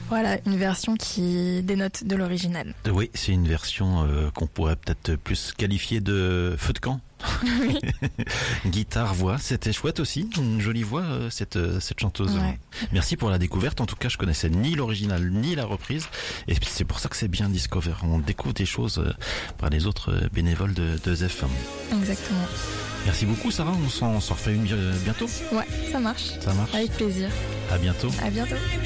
Voilà, une version qui dénote de l'original. Oui, c'est une version qu'on pourrait peut-être plus qualifier de feu de camp. Oui. Guitare, voix, c'était chouette aussi, une jolie voix cette chanteuse. Ouais. Merci pour la découverte. En tout cas, je connaissais ni l'original ni la reprise, et c'est pour ça que c'est bien Discover. On découvre des choses par les autres bénévoles de ZEF. Exactement. Merci beaucoup, Sarah. On s'en refait une bientôt. Ouais, ça marche. Ça marche. Avec plaisir. À bientôt. À bientôt.